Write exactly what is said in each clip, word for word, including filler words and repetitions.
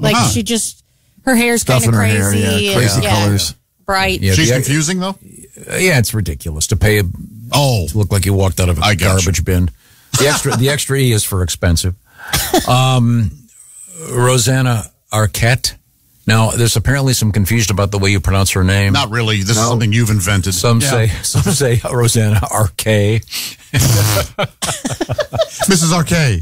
Like Huh. she just, her hair's Stuff kind of in her crazy. hair, yeah. and- Crazy yeah, colors. Bright. Yeah, She's the- confusing, though? Uh, yeah, it's ridiculous to pay a, Oh. to look like you walked out of a I got garbage bin. The extra, the extra E is for expensive. Um, Rosanna Arquette. Now, there's apparently some confusion about the way you pronounce her name. Not really. This No. is something you've invented. Some Yeah. say, some say Rosanna Arquette. Missus Arquet.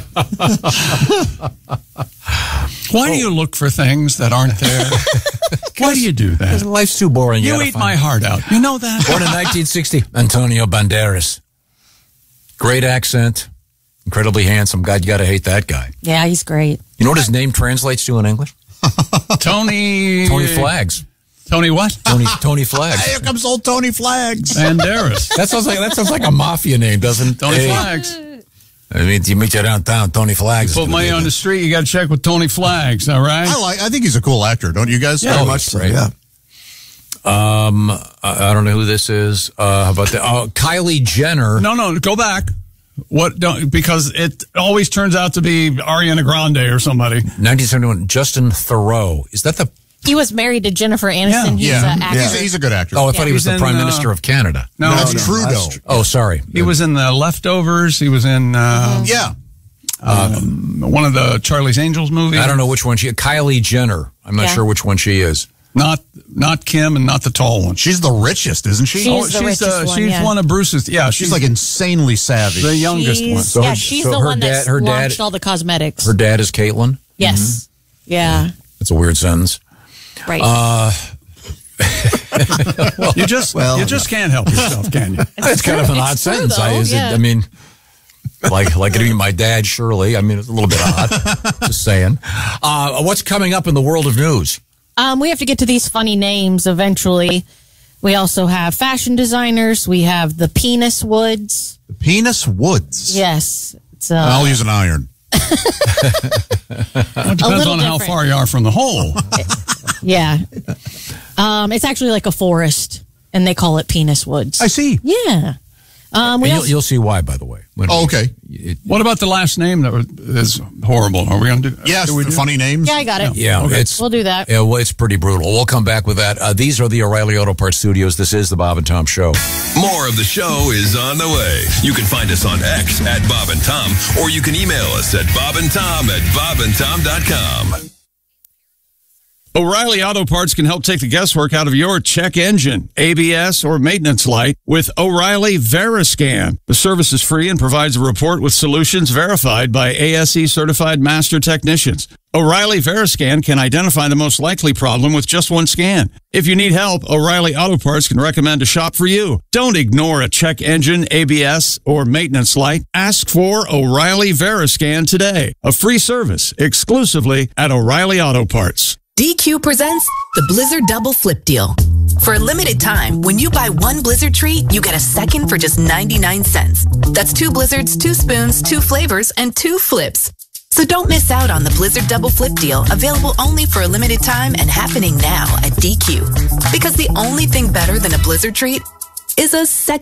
Why do you look for things that aren't there? Why do you do that? Life's too boring. You gotta eat find- my heart out. You know that? Born in nineteen sixty, Antonio Banderas. Great accent, incredibly handsome. God, you got to hate that guy. Yeah, he's great. You know what his name translates to in English? Tony. Tony Flags. Tony what? Tony Tony Flags. Here comes old Tony Flags. Banderas. That sounds like that sounds like a mafia name, doesn't it? Tony Hey, Flags. I mean, you meet you downtown, Tony Flags. Put money on the street, you got to check with Tony Flags, all right? I like. I think he's a cool actor, don't you guys? Yeah, Very oh, much he's so, great. yeah. Um, I, I don't know who this is. Uh, how about that? Uh, Kylie Jenner. No, no, go back. What? Don't, because it always turns out to be Ariana Grande or somebody. nineteen seventy-one. Justin Theroux. Is that the? He was married to Jennifer Aniston. Yeah. He's Yeah, an actor. He's, a, he's a good actor. Oh, I thought he was He's the in, Prime uh, Minister of Canada. No, that's no, Trudeau. that's tr- Oh, sorry. He was in the Leftovers. He was in uh, Yeah. um, one of the Charlie's Angels movies. I don't know which one she. Kylie Jenner. I'm not Yeah. sure which one she is. Not not Kim and not the tall one. She's the richest, isn't she? She Oh, is the she's richest one, she's yeah. one of Bruce's. Yeah, she's like insanely savvy. the youngest She's- one. So yeah, her- she's so the her one dad- that's her dad- launched all the cosmetics. Her dad is Caitlyn. yes. Yeah. That's a weird sentence. Right. Uh, You just Well, you just can't help yourself, can you? It's kind of an It's odd true, sentence. though, I, is yeah. it, I mean, like like it being my dad, surely. I mean, it's a little bit odd. Just saying. Uh, what's coming up in the world of news? Um, we have to get to these funny names eventually. We also have fashion designers. We have the Penis Woods. Penis Woods. Yes. It's, uh, I'll use an iron. Well, it depends little on how different. far you are from the hole. yeah. Um, it's actually like a forest, and they call it Penis Woods. I see. Yeah. Um, we And you'll, also, you'll see why, by the way. When Oh, okay. it- What about the last name that was, is horrible? Are we going to do? Yes, do we the do? funny names. yeah, I got it. yeah, Okay. it's We'll do that. Yeah, well, it's pretty brutal. We'll come back with that. Uh, these are the O'Reilly Auto Parts Studios. This is the Bob and Tom Show. More of the show is on the way. You can find us on X at Bob and Tom, or you can email us at bobandtom at bobandtom dot com. O'Reilly Auto Parts can help take the guesswork out of your check engine, A B S, or maintenance light with O'Reilly Veriscan. The service is free and provides a report with solutions verified by A S E certified master technicians. O'Reilly Veriscan can identify the most likely problem with just one scan. If you need help, O'Reilly Auto Parts can recommend a shop for you. Don't ignore a check engine, A B S, or maintenance light. Ask for O'Reilly Veriscan today. A free service exclusively at O'Reilly Auto Parts. D Q presents the Blizzard Double Flip Deal. For a limited time, when you buy one Blizzard treat, you get a second for just ninety-nine cents. That's two Blizzards, two spoons, two flavors, and two flips. So don't miss out on the Blizzard Double Flip Deal, available only for a limited time and happening now at D Q. Because the only thing better than a Blizzard treat is a second